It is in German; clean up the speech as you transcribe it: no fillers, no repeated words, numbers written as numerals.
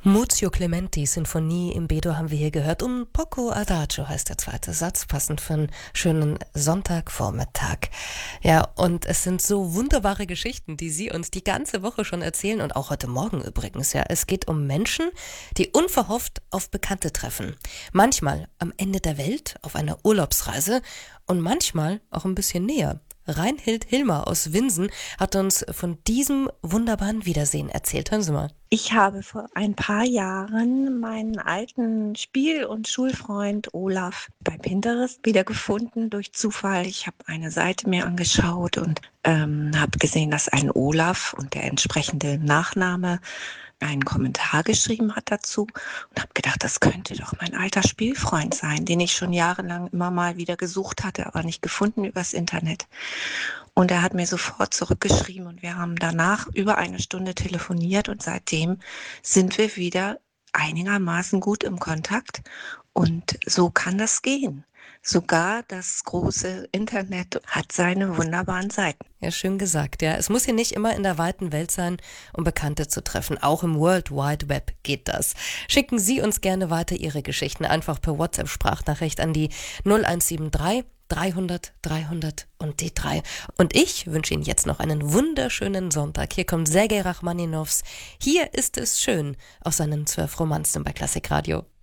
Muzio Clementi, Sinfonie im B-Dur haben wir hier gehört. Un poco adagio heißt der zweite Satz, passend für einen schönen Sonntagvormittag. Ja, und es sind so wunderbare Geschichten, die Sie uns die ganze Woche schon erzählen und auch heute Morgen übrigens. Ja, es geht um Menschen, die unverhofft auf Bekannte treffen. Manchmal am Ende der Welt auf einer Urlaubsreise und manchmal auch ein bisschen näher. Reinhild Hilmer aus Winsen hat uns von diesem wunderbaren Wiedersehen erzählt. Hören Sie mal. Ich habe vor ein paar Jahren meinen alten Spiel- und Schulfreund Olaf bei Pinterest wiedergefunden durch Zufall. Ich habe eine Seite mir angeschaut und habe gesehen, dass ein Olaf und der entsprechende Nachname einen Kommentar geschrieben hat dazu und habe gedacht, das könnte doch mein alter Spielfreund sein, den ich schon jahrelang immer mal wieder gesucht hatte, aber nicht gefunden übers Internet. Und er hat mir sofort zurückgeschrieben und wir haben danach über eine Stunde telefoniert und seitdem sind wir wieder einigermaßen gut im Kontakt. Und so kann das gehen. Sogar das große Internet hat seine wunderbaren Seiten. Ja, schön gesagt, ja. Es muss ja nicht immer in der weiten Welt sein, um Bekannte zu treffen. Auch im World Wide Web geht das. Schicken Sie uns gerne weiter Ihre Geschichten einfach per WhatsApp-Sprachnachricht an die 0173 300 300 und die 3. Und ich wünsche Ihnen jetzt noch einen wunderschönen Sonntag. Hier kommt Sergei Rachmaninovs Hier ist es schön aus seinen 12 Romanzen bei Klassikradio.